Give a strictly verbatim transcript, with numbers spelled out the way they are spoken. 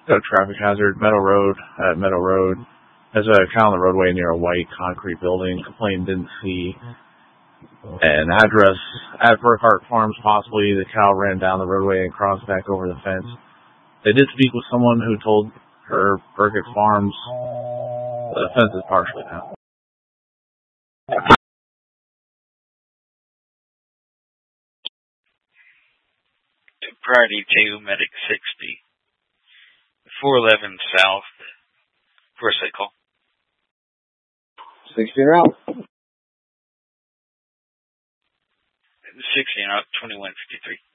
Got a traffic hazard, Meadow Road, at Meadow Road. There's a cow on the roadway near a white concrete building. Complainant didn't see an address at Burkhart Farms, possibly. The cow ran down the roadway and crossed back over the fence. They did speak with someone who told her Burkhart Farms the fence is partially down. Priority two, Medic sixty. four eleven South. First I call. sixteen route. sixteen out, twenty-one fifty-three.